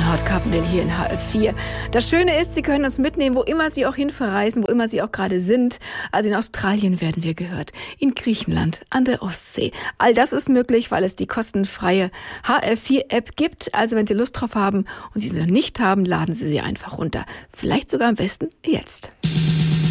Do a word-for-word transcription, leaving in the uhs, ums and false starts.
Bernhard Carpendale hier in H F vier. Das Schöne ist, Sie können uns mitnehmen, wo immer Sie auch hin verreisen, wo immer Sie auch gerade sind. Also in Australien werden wir gehört, in Griechenland, an der Ostsee. All das ist möglich, weil es die kostenfreie H F vier App gibt. Also wenn Sie Lust drauf haben und Sie sie noch nicht haben, laden Sie sie einfach runter. Vielleicht sogar am besten jetzt.